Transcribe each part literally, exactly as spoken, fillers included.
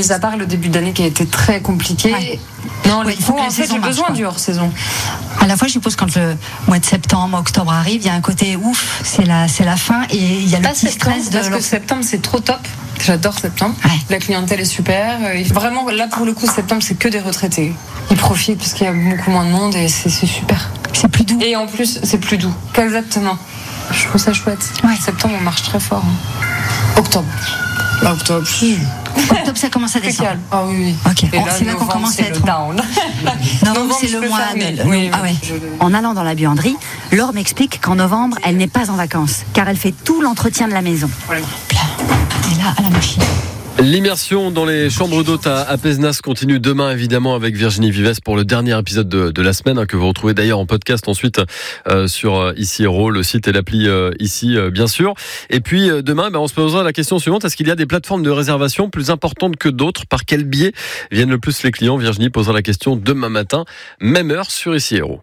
mis à part le début d'année qui a été très compliqué. Ouais. Non, ouais, il faut en fait, j'ai besoin du hors-saison. À la fois, je suppose, quand le mois de septembre, octobre arrive, il y a un côté ouf, c'est la, c'est la fin, et il y a le Pas petit stress de... Parce que septembre, c'est trop top. J'adore septembre. Ouais. La clientèle est super. Vraiment, là, pour le coup, septembre, c'est que des retraités. Ils profitent parce qu'il y a beaucoup moins de monde et c'est, c'est super. C'est plus doux. Et en plus, c'est plus doux. Exactement. Je trouve ça chouette. Ouais. Septembre, on marche très fort. Octobre. Bah, octobre, si. Octobre, ça commence à descendre. Ah oui, oui. Ok. Et là, c'est là qu'on commence à être down. Novembre, c'est le mois. Oui, ah ouais. En allant dans la buanderie, Laure m'explique qu'en novembre, elle n'est pas en vacances, car elle fait tout l'entretien de la maison. Ouais. Et là, à la machine. L'immersion dans les chambres d'hôtes à, à Pézenas continue demain, évidemment, avec Virginie Vives pour le dernier épisode de, de la semaine, hein, que vous retrouvez d'ailleurs en podcast ensuite euh, sur euh, Ici Héros, le site et l'appli euh, Ici, euh, bien sûr. Et puis euh, demain, ben, on se posera la question suivante: est-ce qu'il y a des plateformes de réservation plus importantes que d'autres? Par quel biais viennent le plus les clients? Virginie posera la question demain matin, même heure sur Ici Héros.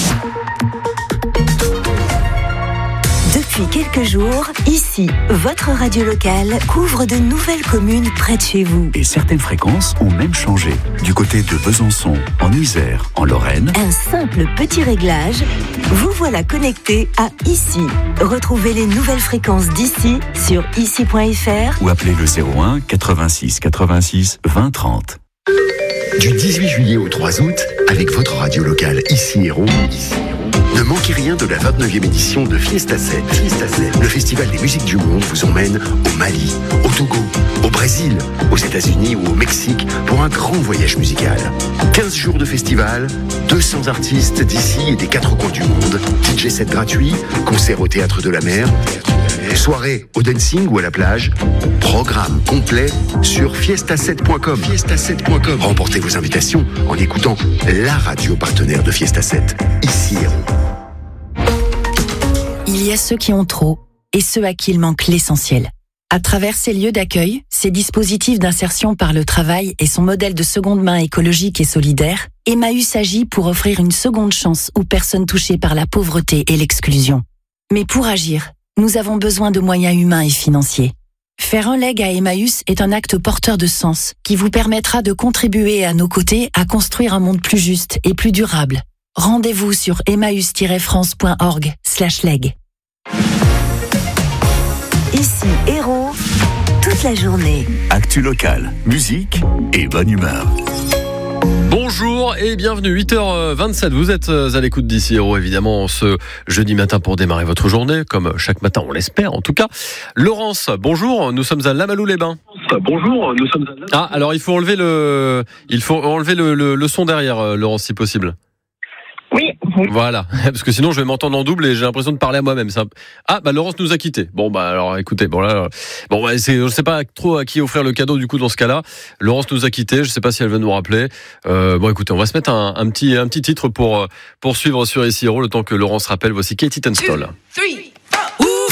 Depuis quelques jours, ici, votre radio locale couvre de nouvelles communes près de chez vous. Et certaines fréquences ont même changé. Du côté de Besançon, en Isère, en Lorraine. Un simple petit réglage, vous voilà connecté à Ici. Retrouvez les nouvelles fréquences d'ici sur ici point f r ou appelez le zéro un quatre-vingt-six quatre-vingt-six vingt trente. Du dix-huit juillet au trois août, avec votre radio locale Ici Héros, ne manquez rien de la vingt-neuvième édition de Fiesta sept. Fiesta sept. Le festival des musiques du monde vous emmène au Mali, au Togo, au Brésil, aux États-Unis ou au Mexique pour un grand voyage musical. quinze jours de festival, deux cents artistes d'ici et des quatre coins du monde, D J set gratuit, concerts au Théâtre de la Mer, soirée au dancing ou à la plage. Programme complet sur fiesta sept point com. fiesta sept point com. Remportez vos invitations en écoutant la radio partenaire de Fiesta sept. Ici Héros. Il y a ceux qui ont trop et ceux à qui il manque l'essentiel. À travers ces lieux d'accueil, ces dispositifs d'insertion par le travail et son modèle de seconde main écologique et solidaire, Emmaüs agit pour offrir une seconde chance aux personnes touchées par la pauvreté et l'exclusion. Mais pour agir, nous avons besoin de moyens humains et financiers. Faire un leg à Emmaüs est un acte porteur de sens qui vous permettra de contribuer à nos côtés à construire un monde plus juste et plus durable. Rendez-vous sur emmaüs tiret france point org slash leg. Ici Héros, toute la journée. Actu local, musique et bonne humeur. Bonjour et bienvenue, huit heures vingt-sept, vous êtes à l'écoute d'Ici Héros, évidemment, ce jeudi matin pour démarrer votre journée, comme chaque matin, on l'espère en tout cas. Laurence, bonjour, nous sommes à Lamalou-les-Bains. Bonjour, nous sommes à... Ah, alors il faut enlever le, il faut enlever le, le, le son derrière, Laurence, si possible. Oui, oui. Voilà, parce que sinon je vais m'entendre en double et j'ai l'impression de parler à moi-même. Ça... Ah, bah Laurence nous a quittés. Bon, bah alors écoutez, bon là, bon, bah, c'est, je sais pas trop à qui offrir le cadeau du coup dans ce cas-là. Laurence nous a quittés, je sais pas si elle veut nous rappeler. Euh, bon, écoutez, on va se mettre un, un petit, un petit titre pour pour suivre sur Ici Héros le temps que Laurence rappelle. Voici Katie Tunstall. Two, three.